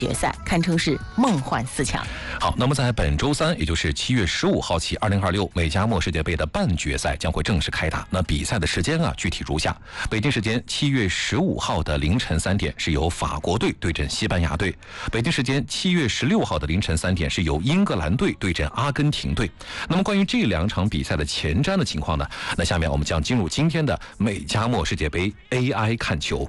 决赛堪称是梦幻四强。 好，那么在本周三，也就是7月15号起，2026美加墨世界杯的半决赛将会正式开打。那比赛的时间具体如下：北京时间7月15号的凌晨3点是由法国队对阵西班牙队；北京时间7月16号的凌晨3点是由英格兰队对阵阿根廷队。那么关于这两场比赛的前瞻的情况呢？那下面我们将进入今天的美加墨世界杯 AI 看球。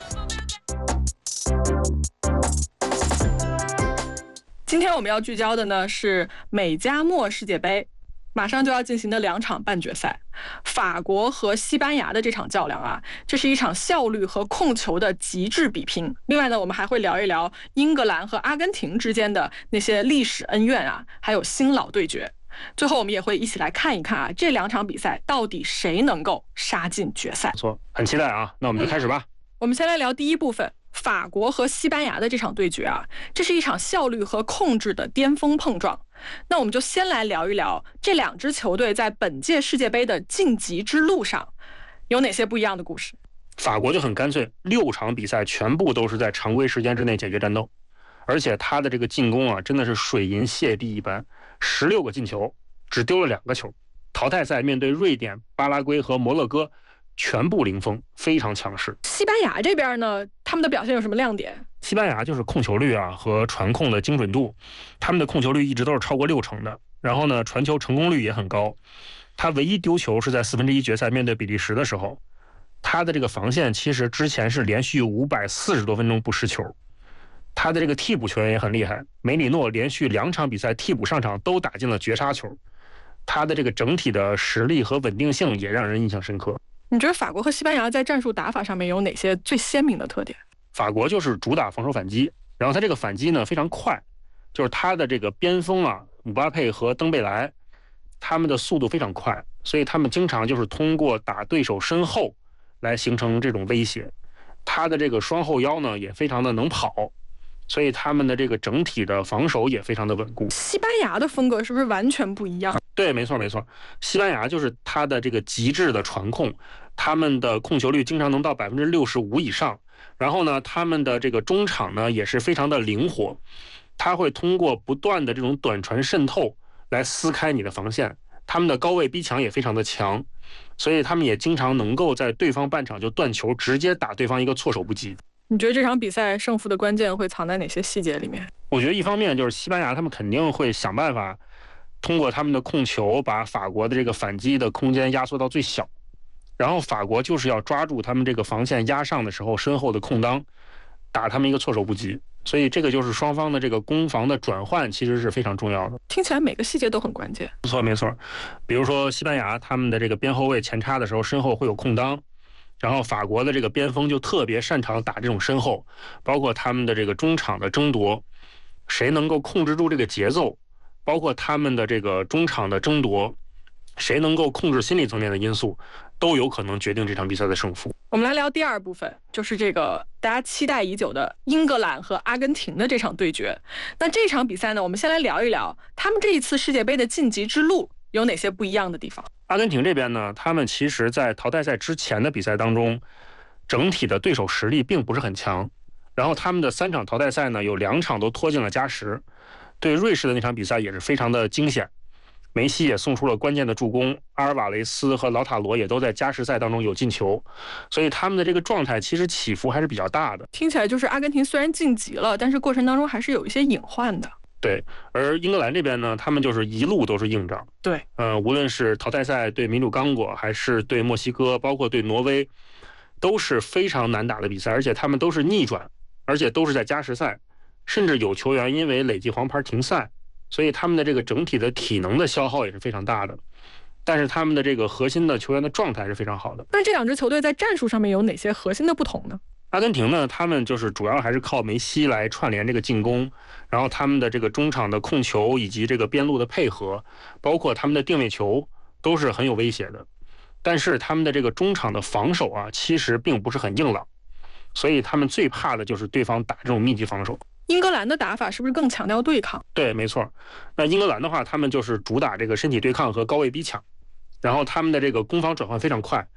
今天我们要聚焦的呢是美加墨世界杯马上就要进行的两场半决赛，法国和西班牙的这场较量这是一场效率和控球的极致比拼。另外呢，我们还会聊一聊英格兰和阿根廷之间的那些历史恩怨还有新老对决。最后我们也会一起来看一看这两场比赛到底谁能够杀进决赛。 不错，很期待那我们就开始吧。 我们先来聊第一部分，法国和西班牙的这场对决这是一场效率和控制的巅峰碰撞。那我们就先来聊一聊这两支球队在本届世界杯的晋级之路上有哪些不一样的故事。 法国就很干脆，6场比赛全部都是在常规时间之内解决战斗，而且他的这个进攻真的是水银泻地一般，16个进球，只丢了2个球。淘汰赛面对瑞典、巴拉圭和摩洛哥全部零封，非常强势。 西班牙这边呢，他们的表现有什么亮点？ 西班牙就是控球率和传控的精准度，他们的控球率一直都是超过60%的，然后呢，传球成功率也很高。他唯一丢球是在1/4决赛面对比利时的时候，他的这个防线其实之前是连续540多分钟不失球。他的这个替补球员也很厉害，梅里诺连续2场比赛替补上场都打进了绝杀球，他的这个整体的实力和稳定性也让人印象深刻。 你觉得法国和西班牙在战术打法上面有哪些最鲜明的特点？ 法国就是主打防守反击，然后他这个反击呢非常快，就是他的这个边锋姆巴佩和登贝莱，他们的速度非常快，所以他们经常就是通过打对手身后来形成这种威胁。他的这个双后腰呢也非常的能跑，所以他们的这个整体的防守也非常的稳固。 西班牙的风格是不是完全不一样？ 对，没错，西班牙就是他的这个极致的传控，他们的控球率经常能到65%以上，然后呢，他们的这个中场呢也是非常的灵活，他会通过不断的这种短传渗透来撕开你的防线，他们的高位逼抢也非常的强，所以他们也经常能够在对方半场就断球，直接打对方一个措手不及。 你觉得这场比赛胜负的关键会藏在哪些细节里面？ 我觉得一方面就是西班牙他们肯定会想办法通过他们的控球把法国的这个反击的空间压缩到最小，然后法国就是要抓住他们这个防线压上的时候身后的空当，打他们一个措手不及。所以这个就是双方的这个攻防的转换其实是非常重要的。 听起来每个细节都很关键。 没错，比如说西班牙他们的这个边后卫前插的时候身后会有空当，然后法国的这个边锋就特别擅长打这种身后，包括他们的这个中场的争夺，谁能够控制住这个节奏，包括他们的这个中场的争夺，谁能够控制心理层面的因素，都有可能决定这场比赛的胜负。 我们来聊第二部分，就是这个大家期待已久的英格兰和阿根廷的这场对决。那这场比赛呢，我们先来聊一聊他们这一次世界杯的晋级之路有哪些不一样的地方。 阿根廷这边呢，他们其实在淘汰赛之前的比赛当中，整体的对手实力并不是很强，然后他们的3场淘汰赛呢，有2场都拖进了加时。对瑞士的那场比赛也是非常的惊险，梅西也送出了关键的助攻，阿尔瓦雷斯和劳塔罗也都在加时赛当中有进球，所以他们的这个状态其实起伏还是比较大的。 听起来就是阿根廷虽然晋级了，但是过程当中还是有一些隐患的。 对，而英格兰这边呢，他们就是一路都是硬仗。 对， 无论是淘汰赛对民主刚果，还是对墨西哥，包括对挪威，都是非常难打的比赛，而且他们都是逆转，而且都是在加时赛，甚至有球员因为累计黄牌停赛，所以他们的这个整体的体能的消耗也是非常大的。但是他们的这个核心的球员的状态是非常好的。 那这两支球队在战术上面有哪些核心的不同呢？ 阿根廷呢，他们就是主要还是靠梅西来串联这个进攻，然后他们的这个中场的控球以及这个边路的配合，包括他们的定位球都是很有威胁的。但是他们的这个中场的防守其实并不是很硬朗，所以他们最怕的就是对方打这种密集防守。 英格兰的打法是不是更强调对抗？ 对，没错。那英格兰的话，他们就是主打这个身体对抗和高位逼抢，然后他们的这个攻防转换非常快，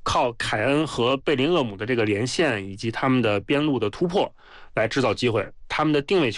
靠凯恩和贝林厄姆的这个连线以及他们的边路的突破来制造机会。他们的定位